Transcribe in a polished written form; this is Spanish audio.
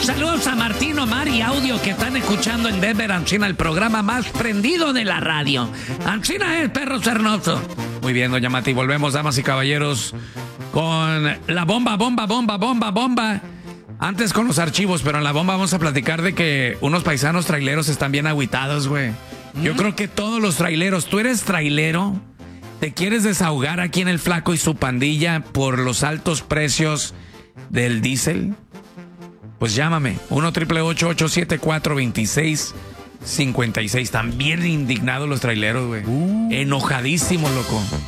saludos a Martín, Omar y Audio que están escuchando en Denver, Ancina, el programa más prendido de la radio. Ancina es perro cernoso. Muy bien, doña Mati, volvemos, damas y caballeros, con la bomba. Antes con los archivos, pero en la bomba vamos a platicar de que unos paisanos traileros están bien agüitados, güey. Yo creo que todos los traileros, ¿tú eres trailero? ¿Te quieres desahogar aquí en el Flaco y su pandilla por los altos precios del diésel? Pues llámame, 1-888-874-2656. También indignados los traileros, güey. Enojadísimos, loco.